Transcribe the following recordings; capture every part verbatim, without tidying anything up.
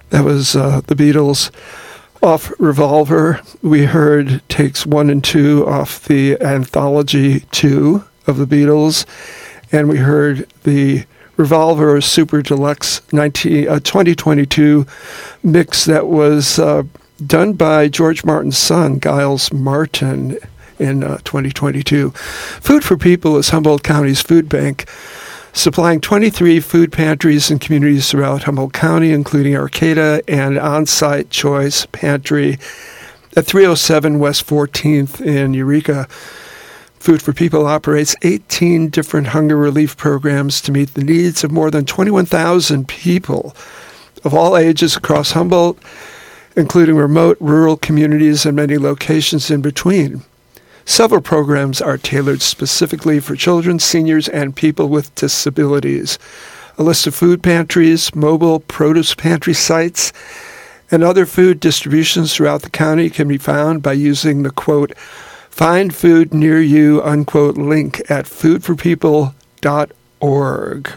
That was uh, the Beatles. Off Revolver, we heard takes one and two off the Anthology two of the Beatles, and we heard the Revolver Super Deluxe nineteen, uh, twenty twenty-two mix that was uh, done by George Martin's son, Giles Martin, in uh, twenty twenty-two. Food for People is Humboldt County's food bank, supplying twenty-three food pantries and communities throughout Humboldt County, including Arcata and On-Site Choice Pantry at three oh seven West fourteenth in Eureka. Food for People operates eighteen different hunger relief programs to meet the needs of more than twenty-one thousand people of all ages across Humboldt, including remote rural communities and many locations in between. Several programs are tailored specifically for children, seniors, and people with disabilities. A list of food pantries, mobile produce pantry sites, and other food distributions throughout the county can be found by using the, quote, Find Food Near You, unquote, link at food for people dot org.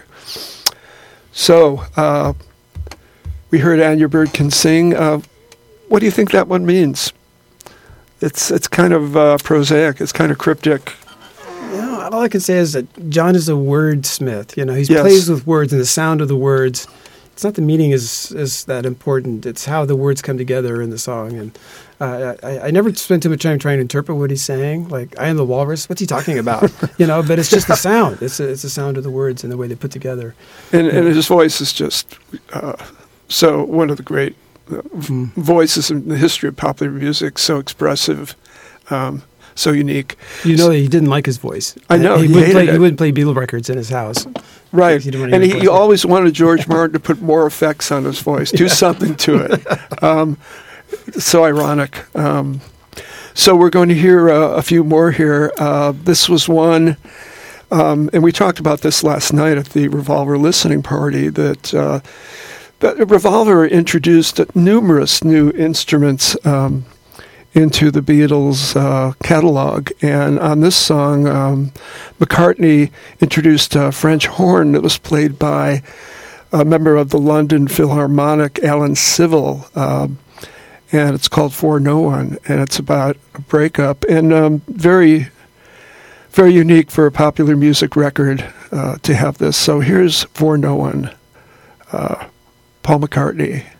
So, uh, we heard And Your Bird Can Sing. Uh, what do you think that one means? It's it's kind of uh, prosaic. It's kind of cryptic. Yeah, all I can say is that John is a wordsmith. You know, he Yes. plays with words and the sound of the words. It's not the meaning is is that important. It's how the words come together in the song. And uh, I, I never spend too much time trying to interpret what he's saying. Like, I am the walrus. What's he talking about? You know, but it's just the sound. It's a, it's the sound of the words and the way they put together. And, and his voice is just uh, so one of the great uh, Mm. voices in the history of popular music, so expressive, um, so unique. You know that he didn't like his voice. I know, He, he wouldn't, hated play, it. he wouldn't play Beatle records in his house. Right. He didn't want And anyone he, to he play. always wanted George Martin to put more effects on his voice, do something to it. Um, so ironic. Um, so we're going to hear uh, a few more here. Uh, this was one, um, and we talked about this last night at the Revolver listening party, that uh, But Revolver introduced numerous new instruments um, into the Beatles' uh, catalog. And on this song, um, McCartney introduced a French horn that was played by a member of the London Philharmonic, Alan Civil. Um, and it's called For No One. And it's about a breakup. And um, very, very unique for a popular music record uh, to have this. So here's For No One. Uh, Paul McCartney.